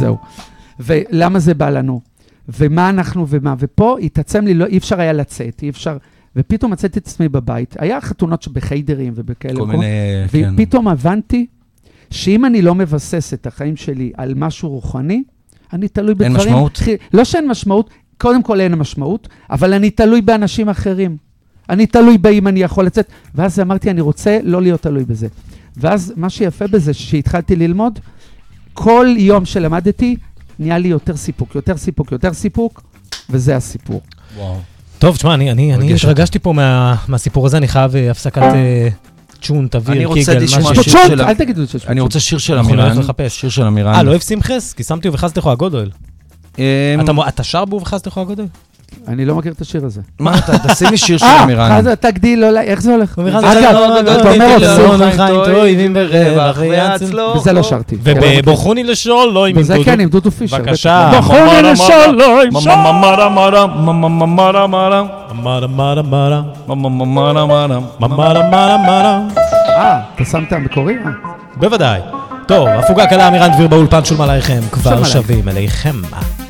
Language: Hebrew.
זהו. ולמה זה בא לנו? ומה אנחנו ומה? ופה התעצם לי, אי אפשר היה לצאת, אי אפשר... ופתאום מצאתי את עצמי בבית. היה חתונות בחיידרים ובכאלה. כל מיני, כן. ופתאום הבנתי שאם אני לא מבסס את החיים שלי על משהו רוחני, אני תלוי בדברים... אין משמעות? לא שאין משמעות, קודם כל אין משמעות, אבל אני תלוי באנשים אחרים. אני תלוי באם אני יכול לצאת. ואז אמרתי, אני רוצה לא להיות תלוי בזה. ואז מה שיפה בזה, שהתחלתי ללמוד, כל יום שלמדתי, נהיה לי יותר סיפוק, יותר סיפוק, יותר סיפוק, וזה הסיפור. וואו. טוב, תשמע, אני התרגשתי פה מהסיפור הזה, אני חייב הפסקת צ'ון, תביר, אני רוצה קיגל, לשמוע משהו. שיר של... אל תגידו שיר. אני רוצה שיר של אנחנו אמירן. נלך לחפש. שיר של אמירן. לא אוהב שמחס? כי שמתי ובחזתי לך הגודל. אתה שר בו ובחזתי לך הגודל? אני לא מכיר את השיר הזה. מה, תשים לי שיר של אמירן. תגדיל, איך זה הולך? אגב, אתה אומר בזה לא שרתי. ובבורכוני לשאול, בזה כן, עם דודו פישר. בבקשה. בוכרוני לשאול, אתה שמת המקורי? בוודאי. טוב, הפוגה קלה אמירן דביר באולפן שולם עלייכם, כבר שווים אליכם.